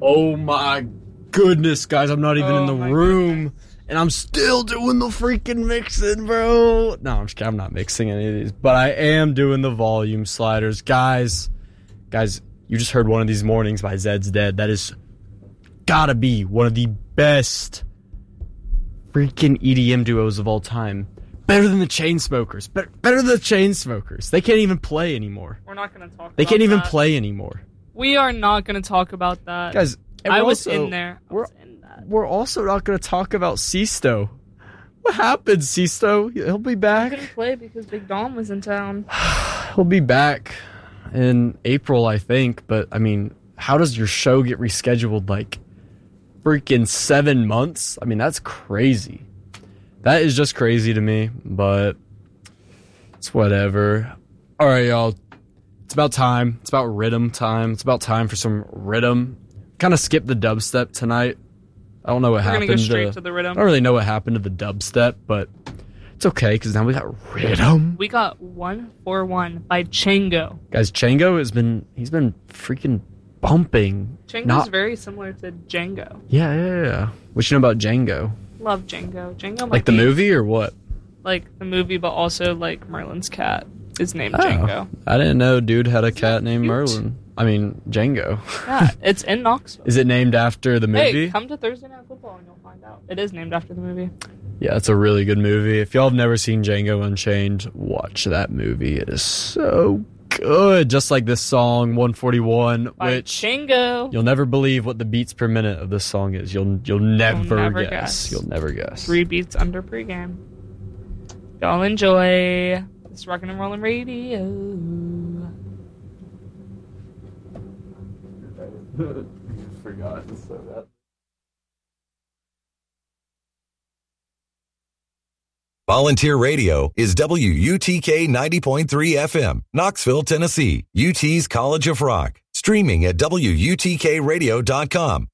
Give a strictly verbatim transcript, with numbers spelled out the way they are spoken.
Oh my goodness, guys, I'm not even Oh in the my room. goodness. And I'm still doing the freaking mixing, bro. No, I'm just kidding. I'm not mixing any of these. But I am doing the volume sliders. Guys, guys, you just heard One of These Mornings by Zed's Dead. That is gotta be one of the best freaking E D M duos of all time. Better than the Chainsmokers. Better, better than the Chainsmokers. They can't even play anymore. We're not going to talk They about can't even that. play anymore. We are not going to talk about that. Guys, and I we're was also- in there. I we're- was in that. We're also not going to talk about Sisto. What happened, Sisto? He'll be back. I couldn't play because Big Dom was in town. He'll be back in April, I think. But, I mean, how does your show get rescheduled like freaking seven months? I mean, that's crazy. That is just crazy to me, but it's whatever. All right, y'all. It's about time. It's about rhythm time. It's about time for some rhythm. Kind of skipped the dubstep tonight. I don't know what We're happened. going to go straight to, to the rhythm. I don't really know what happened to the dubstep, but it's okay because now we got rhythm. We got one for one by Chango. Guys, Django has been, he's been freaking bumping. Django's Not- very similar to Django. Yeah, yeah, yeah. What you know about Django? Love Django. Django might Like the be, movie or what? Like the movie, but also like Merlin's cat is named Oh, Django. I didn't know dude had a cat named cute? Merlin. I mean, Django. Yeah, it's in Knoxville. Is it named after the movie? Hey, come to Thursday Night Football and you'll find out. It is named after the movie. Yeah, it's a really good movie. If y'all have never seen Django Unchained, watch that movie. It is so good. Just like this song, one forty-one, By which Chango. you'll never believe what the beats per minute of this song is. You'll you'll never, never guess. guess. You'll never guess. Three beats under pregame. Y'all enjoy. This Rockin' and Rollin' Radio. Forgot to say that. Volunteer Radio is W U T K ninety point three F M, Knoxville, Tennessee, U T's College of Rock. Streaming at W U T K radio dot com